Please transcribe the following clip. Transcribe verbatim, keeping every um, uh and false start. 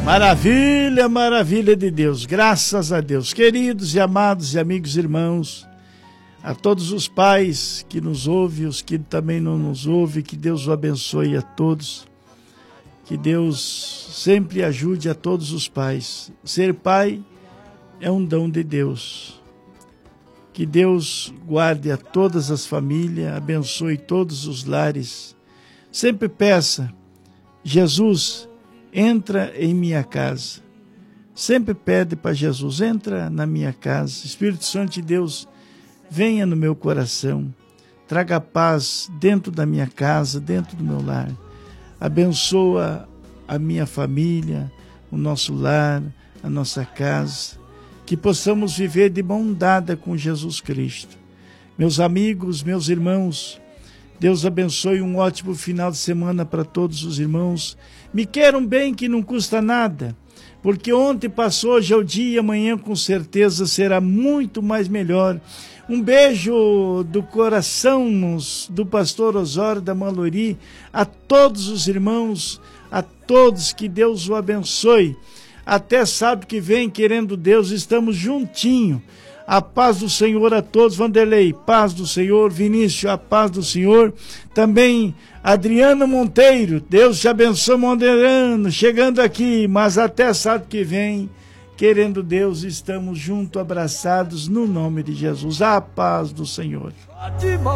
Maravilha, maravilha de Deus, graças a Deus. Queridos e amados e amigos irmãos, a todos os pais que nos ouvem, os que também não nos ouvem, que Deus o abençoe a todos. Que Deus sempre ajude a todos os pais. Ser pai é um dom de Deus. Que Deus guarde a todas as famílias, abençoe todos os lares. Sempre peça, Jesus, entra em minha casa. Sempre pede para Jesus, entra na minha casa. Espírito Santo de Deus, venha no meu coração. Traga paz dentro da minha casa, dentro do meu lar. Abençoa a minha família, o nosso lar, a nossa casa. Que possamos viver de mão dada com Jesus Cristo. Meus amigos, meus irmãos, Deus abençoe um ótimo final de semana para todos os irmãos. Me queiram bem, que não custa nada, porque ontem passou, hoje é o dia, amanhã com certeza será muito mais melhor. Um beijo do coração do pastor Osório da Malori, a todos os irmãos, a todos, que Deus o abençoe. Até sábado que vem, querendo Deus, estamos juntinho. A paz do Senhor a todos. Vanderlei, paz do Senhor. Vinícius, a paz do Senhor. Também Adriano Monteiro, Deus te abençoe, Adriano, chegando aqui, mas até sábado que vem, querendo Deus, estamos juntos, abraçados, no nome de Jesus. A paz do Senhor.